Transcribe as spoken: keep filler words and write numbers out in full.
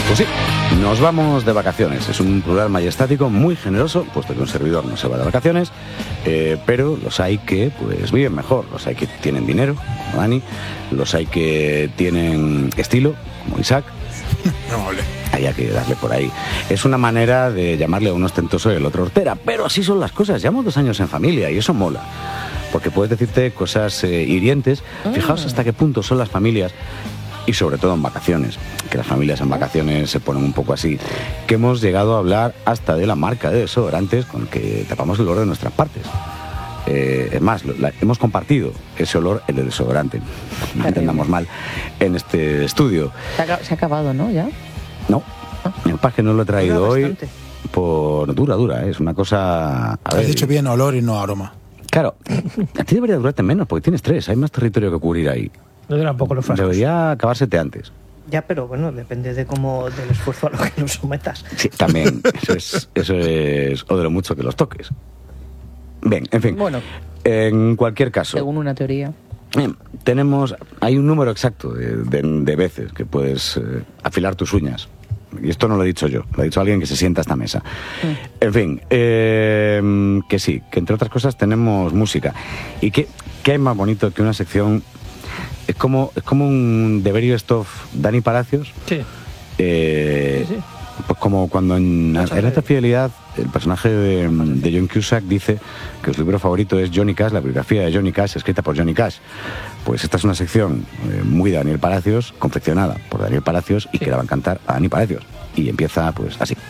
Pues sí, nos vamos de vacaciones. Es un plural majestático muy generoso, puesto que un servidor no se va de vacaciones, eh, pero los hay que pues viven mejor. Los hay que tienen dinero, como Dani. Los hay que tienen estilo, como Isaac. No, vale. Hay que darle por ahí. Es una manera de llamarle a uno ostentoso y el otro hortera, pero así son las cosas. Llevamos dos años en familia y eso mola. Porque puedes decirte cosas eh, hirientes. Fijaos hasta qué punto son las familias, y sobre todo en vacaciones, que las familias en vacaciones se ponen un poco así, que hemos llegado a hablar hasta de la marca de desodorantes con que tapamos el olor de nuestras partes. Eh, es más, la, hemos compartido ese olor, el de desodorante, no entendamos mal, en este estudio. Se ha, se ha acabado, ¿no? ¿Ya? No, el pasa es que no lo he traído Dura hoy bastante. por dura, dura, ¿eh? Es una cosa... A Has ver, dicho bien olor y no aroma. Claro, a ti debería durarte menos porque tienes tres, hay más territorio que cubrir ahí. No duran poco los frascos. Debería acabársete antes. Ya, pero bueno, depende de cómo del esfuerzo a lo que nos sometas. Sí, también, eso es, eso es, o de lo mucho que los toques. Bien, en fin, Bueno, en cualquier caso, según una teoría. bien, tenemos, hay un número exacto de, de, de veces que puedes eh, afilar tus uñas. Y esto no lo he dicho yo, lo ha dicho alguien que se sienta a esta mesa. Mm. En fin, eh, que sí, que entre otras cosas tenemos música. Y que, ¿qué hay más bonito que una sección? Es como, es como un The Best of Dani Palacios. Sí. Eh, Sí, sí. Pues como cuando en, en Alta Fidelidad el personaje de, de John Cusack dice que su libro favorito es Johnny Cash, la biografía de Johnny Cash escrita por Johnny Cash. Pues esta es una sección eh, muy Daniel Palacios, confeccionada por Daniel Palacios y Sí. que la va a cantar a Dani Palacios. Y empieza pues así.